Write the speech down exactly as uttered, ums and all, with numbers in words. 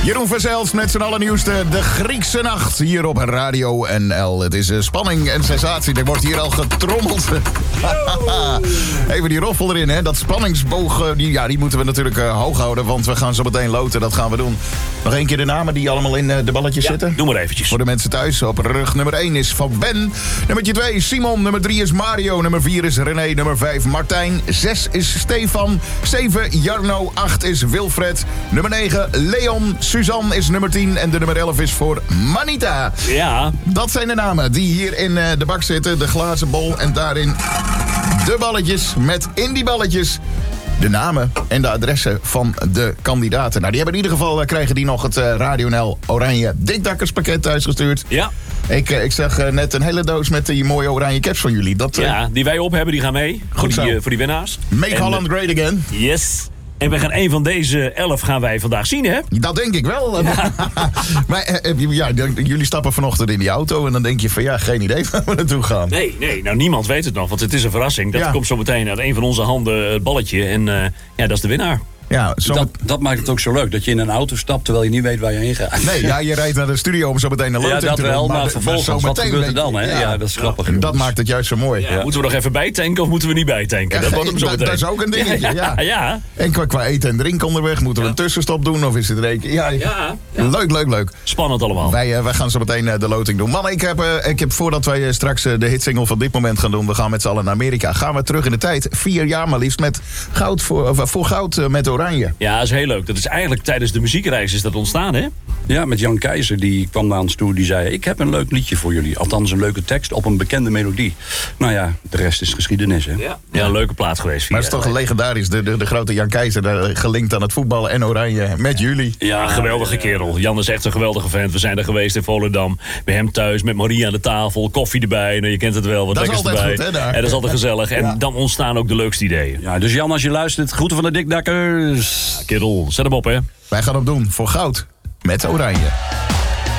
Jeroen Verzels met zijn allernieuwste De Griekse Nacht hier op Radio N L. Het is uh, spanning en sensatie. Er wordt hier al getrommeld. Even die roffel erin, hè. Dat spanningsboog, uh, die, ja, die moeten we natuurlijk uh, hoog houden. Want we gaan zo meteen loten, dat gaan we doen. Nog één keer de namen die allemaal in uh, de balletjes ja, zitten. Doe maar eventjes. Voor de mensen thuis. Op rug nummer één is Van Ben. Nummer twee Simon. Nummer drie is Mario. Nummer vier is René. Nummer vijf Martijn. zes is Stefan. zeven Jarno. acht is Wilfred. Nummer negen Leon. Suzanne is nummer tien. En de nummer elf is voor Manita. Ja. Dat zijn de namen die hier in uh, de bak zitten. De glazen bol. En daarin de balletjes. Met in die balletjes de namen en de adressen van de kandidaten. Nou, die hebben in ieder geval, uh, krijgen die nog het uh, Radio N L Oranje Dikdakkerspakket thuisgestuurd. Ja. Ik, uh, ik zag uh, net een hele doos met die mooie oranje caps van jullie. Dat, uh, Ja, die wij op hebben, die gaan mee. Goed voor, die, zo. uh, voor die winnaars. Make En, Holland uh, great again. Yes. En we gaan een van deze elf gaan wij vandaag zien, hè? Dat denk ik wel. Ja. Maar uh, ja, jullie stappen vanochtend in die auto en dan denk je van ja, geen idee waar we naartoe gaan. Nee, nee, nou niemand weet het nog, want het is een verrassing. Dat Ja. komt zo meteen uit een van onze handen het balletje. En uh, ja, dat is de winnaar. Ja, zo Dat, dat maakt het ook zo leuk, dat je in een auto stapt terwijl je niet weet waar je heen gaat. Nee, ja, je rijdt naar de studio om zo meteen een Ja, loting dat te doen. wel, maar de- vervolgens, zo wat meteen gebeurt er weet dan, je- hè? Ja, dat is grappig. Dat jongens. maakt het juist zo mooi. Ja, moeten we nog even bijtanken of moeten we niet bijtanken? Ja, Dat wordt hem zo dat- meteen. dat is ook een dingetje, ja. Ja, ja. En qua, qua eten en drinken onderweg, moeten we een tussenstop doen of is het reken? Ja, Ja, ja. leuk, leuk, leuk. Spannend allemaal. Wij, uh, wij gaan zo meteen uh, de loting doen. Man, ik heb, uh, ik heb voordat wij uh, straks uh, de hitsingle van dit moment gaan doen, we gaan met z'n allen naar Amerika. Gaan we terug in de tijd, vier jaar maar liefst, met goud voor, of, uh, voor goud uh, met oranje. Ja, dat is heel leuk. Dat is eigenlijk tijdens de muziekreis is dat ontstaan, hè? Ja, met Jan Keizer, die kwam naar ons toe, die zei: ik heb een leuk liedje voor jullie. Althans, een leuke tekst op een bekende melodie. Nou ja, de rest is geschiedenis, hè? Ja, ja een leuke plaat geweest. Maar het is toch legendarisch, de, de, de grote Jan Keizer, uh, gelinkt aan het voetbal en oranje met jullie. Ja, geweldige kerel. Jan is echt een geweldige vent. We zijn er geweest in Volendam. Bij hem thuis, met Marie aan de tafel, koffie erbij. Nou, je kent het wel, wat Dat is lekkers altijd erbij. goed, hè, daar. En dat is altijd gezellig. En Ja. dan ontstaan ook de leukste ideeën. Ja, dus Jan, als je luistert, groeten van de Dikdakkers. Kerel, zet hem op, hè. Wij gaan hem doen voor goud met oranje.